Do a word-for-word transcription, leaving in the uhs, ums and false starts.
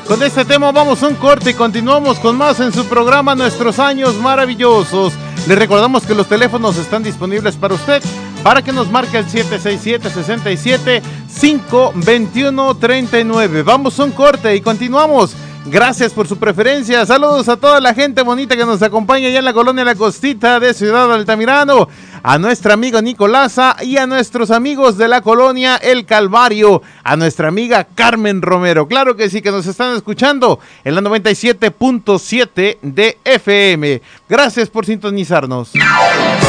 Con este tema vamos a un corte y continuamos con más en su programa Nuestros Años Maravillosos. Les recordamos que los teléfonos están disponibles para usted, para que nos marque el siete seis siete, seis siete, cinco dos uno, tres nueve. Vamos a un corte y continuamos. Gracias por su preferencia. Saludos a toda la gente bonita que nos acompaña allá en la colonia La Costita de Ciudad Altamirano, a nuestra amiga Nicolasa y a nuestros amigos de la colonia El Calvario, a nuestra amiga Carmen Romero. Claro que sí, que nos están escuchando en la noventa y siete punto siete de F M. Gracias por sintonizarnos.